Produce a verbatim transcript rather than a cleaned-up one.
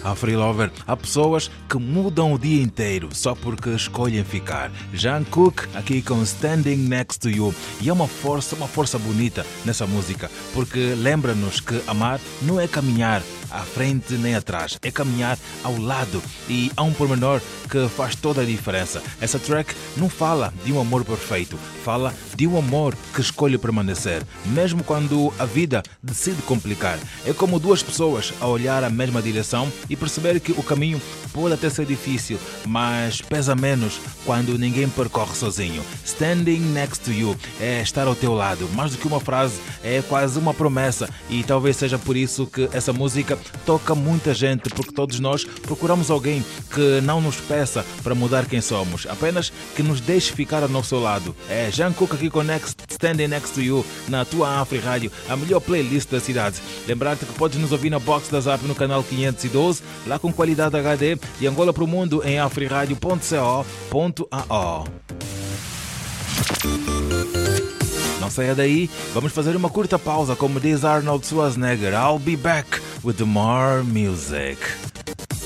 A Free Lover, há pessoas que mudam o dia inteiro só porque escolhem ficar. Jungkook aqui com Standing Next to You. E é uma força, uma força bonita nessa música, porque lembra-nos que amar não é caminhar à frente nem atrás, é caminhar ao lado, e há um pormenor que faz toda a diferença. Essa track não fala de um amor perfeito, fala de um amor que escolhe permanecer, mesmo quando a vida decide complicar. É como duas pessoas a olhar a mesma direção e perceber que o caminho pode até ser difícil, mas pesa menos quando ninguém percorre sozinho. Standing Next to You é estar ao teu lado, mais do que uma frase, é quase uma promessa, e talvez seja por isso que essa música toca muita gente, porque todos nós procuramos alguém que não nos peça para mudar quem somos, apenas que nos deixe ficar ao nosso lado. É Jungkook aqui com Next, Standing Next to You na tua Afri Rádio, a melhor playlist da cidade. Lembrar-te que podes nos ouvir na box da Zap no canal quinhentos e doze, lá com qualidade H D, e Angola para o mundo em afriradio ponto co ponto a o. Não saia daí, vamos fazer uma curta pausa, como diz Arnold Schwarzenegger. I'll be back with more music.